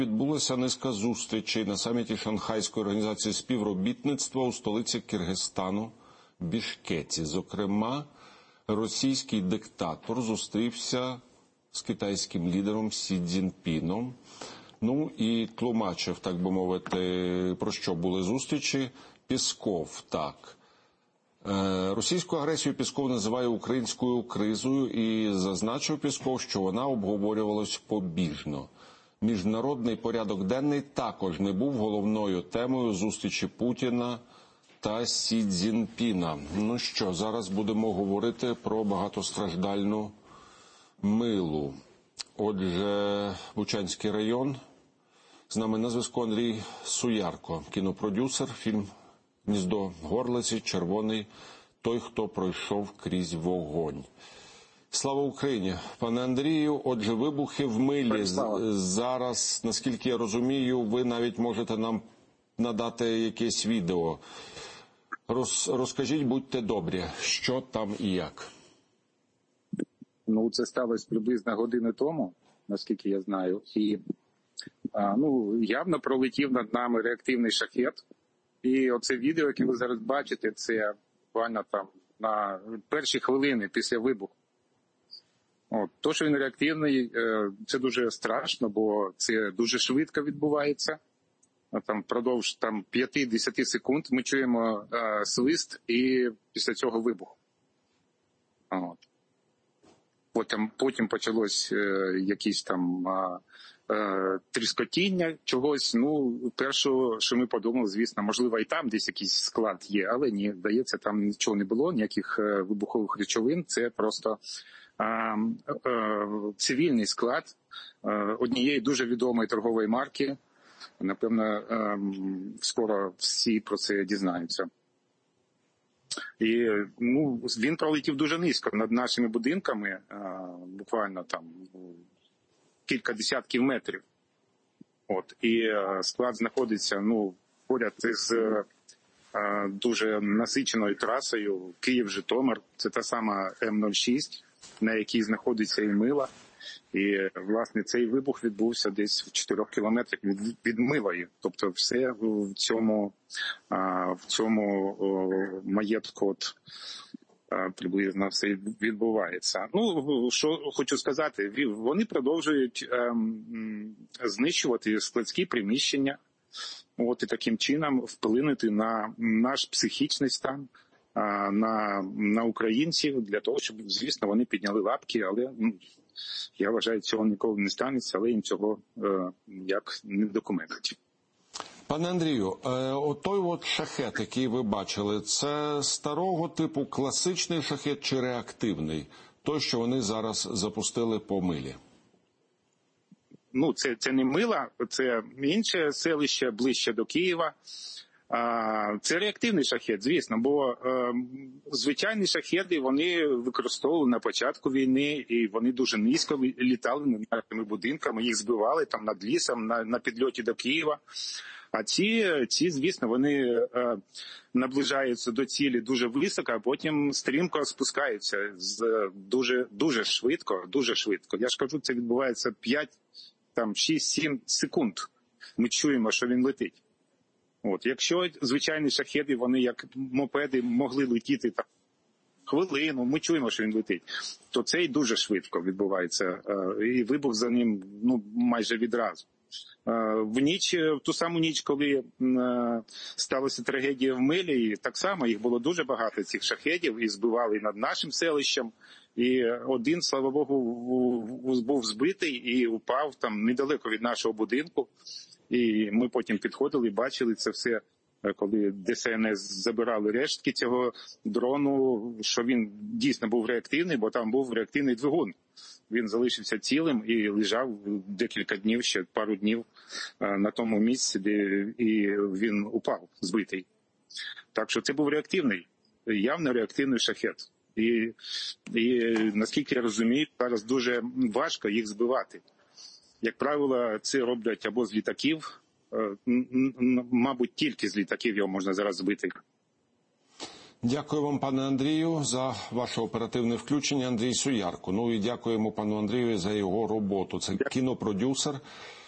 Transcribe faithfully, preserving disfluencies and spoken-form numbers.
Відбулася низка зустрічей на саміті Шанхайської організації співробітництва у столиці Киргизстану Бішкеці. Зокрема, російський диктатор зустрівся з китайським лідером Сі Цзіньпіном. Ну і тлумачив, так би мовити, про що були зустрічі. Пєсков так. Російську агресію Пєсков називає українською кризою і зазначив Пєсков, що вона обговорювалась побіжно. Міжнародний порядок денний також не був головною темою зустрічі Путіна та Сі Цзіньпіна. Ну що, зараз будемо говорити про багатостраждальну Милу. Отже, Бучанський район. З нами на зв'язку Андрій Суярко, кінопродюсер, фільм «Гніздо горлиці», «Червоний», «Той, хто пройшов крізь вогонь». Слава Україні! Пане Андрію, отже, вибухи в Милі. Зараз, наскільки я розумію, ви навіть можете нам надати якесь відео. Роз, розкажіть, будьте добрі, що там і як? Ну, це сталося приблизно години тому, наскільки я знаю. І, а, ну, явно пролетів над нами реактивний шахет. І оце відео, яке ви зараз бачите, це буквально там на перші хвилини після вибуху. От, то, що він реактивний, це дуже страшно, бо це дуже швидко відбувається. Там впродовж там, п'ять-десять секунд ми чуємо е, свист і після цього вибух. От. Потім, потім почалось е, якісь там е, е, тріскотіння чогось. Ну, перше, що ми подумали, звісно, можливо, і там десь якийсь склад є, але ні, здається, там нічого не було, ніяких е, вибухових речовин, це просто е, е, цивільний склад е, однієї дуже відомої торгової марки. Напевно, скоро всі про це дізнаються. І ну, він пролетів дуже низько над нашими будинками, буквально там кілька десятків метрів. От, і склад знаходиться ну, поряд з дуже насиченою трасою Київ-Житомир. Це та сама Ем нуль шість, на якій знаходиться і Мила. І, власне, цей вибух відбувся десь в чотирьох кілометрах від, від Милої. Тобто все в цьому, в цьому маєтку от, приблизно все відбувається. Ну, що хочу сказати, вони продовжують ем, знищувати складські приміщення, от, і таким чином вплинути на наш психічний стан, на, на українців, для того, щоб, звісно, вони підняли лапки, але ну, я вважаю, цього ніколи не станеться, але їм цього е, як не документить. Пане Андрію, е, отой от шахет, який ви бачили, це старого типу класичний шахет чи реактивний? Той, що вони зараз запустили по Милі? Ну, це, це не Мила, це інше селище ближче до Києва. Це реактивний шахет, звісно, бо е, звичайні шахеди вони використовували на початку війни, і вони дуже низько літали над нашими будинками, їх збивали там над лісом, на, на підльоті до Києва. А ці, ці звісно, вони е, наближаються до цілі дуже високо, а потім стрімко спускаються з дуже, дуже швидко, дуже швидко. Я ж кажу, це відбувається п'ять, там, шість-сім секунд. Ми чуємо, що він летить. От, якщо звичайні шахеди, вони як мопеди могли летіти там хвилину, ми чуємо, що він летить, то цей дуже швидко відбувається. І вибух за ним ну, майже відразу. В ніч, в ту саму ніч, коли сталася трагедія в Милі, так само їх було дуже багато цих шахедів і збивали над нашим селищем. І один, слава Богу, був збитий і упав там недалеко від нашого будинку. І ми потім підходили і бачили це все, коли Де Ес Ен Ес забирали рештки цього дрону, що він дійсно був реактивний, бо там був реактивний двигун. Він залишився цілим і лежав декілька днів, ще пару днів на тому місці, де і він упав, збитий. Так що це був реактивний, явно реактивний шахет. І, і наскільки я розумію, зараз дуже важко їх збивати. Як правило, це роблять або з літаків, мабуть, тільки з літаків його можна зараз збити. Дякую вам, пане Андрію, за ваше оперативне включення. Андрій Суярко. Ну і дякуємо пану Андрію за його роботу. Це кінопродюсер.